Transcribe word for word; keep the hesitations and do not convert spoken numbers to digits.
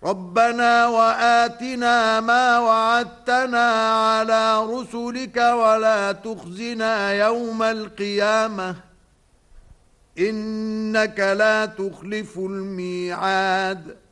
ربنا وآتنا ما وعدتنا على رسلك ولا تخزنا يوم القيامة إنك لا تخلف الميعاد